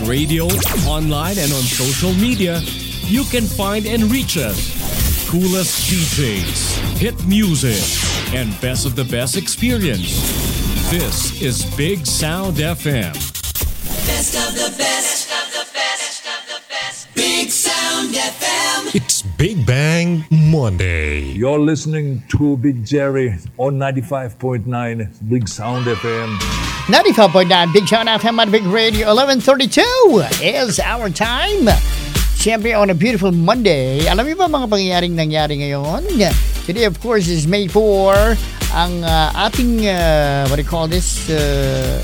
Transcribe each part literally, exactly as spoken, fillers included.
radio, online, and on social media, you can find and reach us. Coolest D Js, hit music, and best of the best experience. This is Big Sound F M. Best of the best. Best of the best. Best of the best. Big Sound F M. It's Big Bang Monday. You're listening to Big Jerry on ninety-five point nine Big Sound F M. ninety-five point nine Big Sound F M at Big Radio. eleven thirty-two is our time. Siyempre, on a beautiful Monday. Alam niyo ba mga pangyayaring nangyari ngayon? Today, of course, is May fourth. Ang uh, ating, uh, what do you call this? Uh,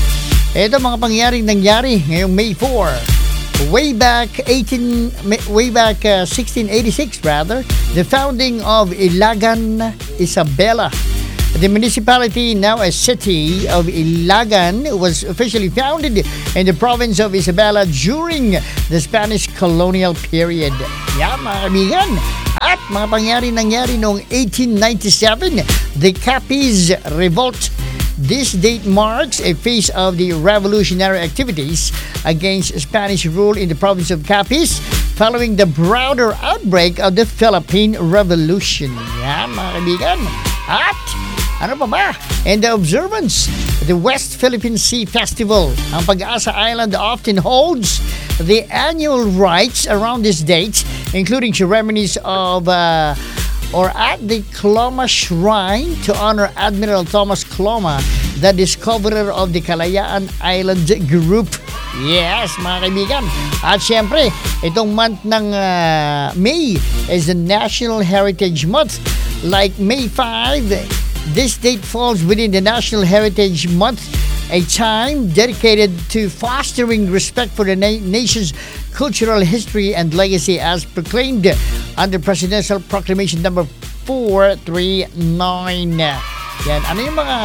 ito mga pangyayaring nangyari ngayong May fourth. Way back eighteen, way back uh, sixteen eighty-six rather, the founding of Ilagan, Isabela. The municipality, now a city of Ilagan, was officially founded in the province of Isabela during the Spanish colonial period. Yan mga kaibigan. At mga pangyari nangyari noong eighteen ninety-seven, the Capiz Revolt. This date marks a phase of the revolutionary activities against Spanish rule in the province of Capiz following the broader outbreak of the Philippine Revolution. Yan mga kaibigan. At ano pa ba? And the observance, the West Philippine Sea Festival. Ang Pag-asa Island often holds the annual rites around this date, including ceremonies of uh, or at the Cloma Shrine to honor Admiral Thomas Cloma, the discoverer of the Kalayaan Island Group. Yes, mga kaibigan. At syempre, itong month ng uh, May is the National Heritage Month. Like May fifth, this date falls within the National Heritage Month, a time dedicated to fostering respect for the na- nation's cultural history and legacy as proclaimed under Presidential Proclamation number four thirty-nine. Yan, ano yung mga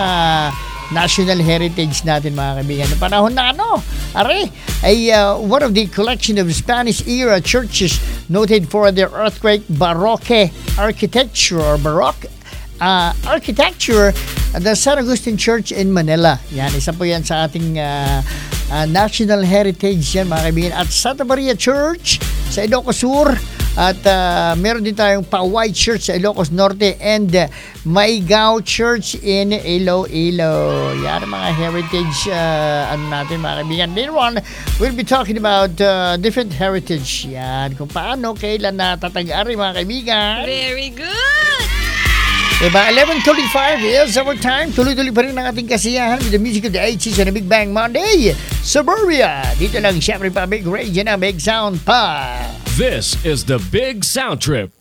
national heritage natin mga kaibigan? Noong panahon na ano, are, a, uh, one of the collection of Spanish-era churches noted for their earthquake Baroque architecture or Baroque Uh, architecture, the San Agustin Church in Manila. Yan, isa po yan sa ating uh, uh, national heritage yan mga kaibigan. At Santa Maria Church sa Ilocos Sur. At uh, meron din tayong Paway Church sa Ilocos Norte and uh, Maigao Church in Iloilo. Yan ang mga heritage uh, ano natin mga kaibigan. Later on, we'll be talking about uh, different heritage. Yan, kung paano, kailan natatag-ari mga kaibigan. Very good! Diba, eleven thirty-five is our time. Tuloy-tuloy pa rin ang ating kasiyahan with the music of the eighties on a Big Bang Monday. Suburbia. Dito lang, syempre pa, Big Radio na Big Sound pa. This is the Big Sound Trip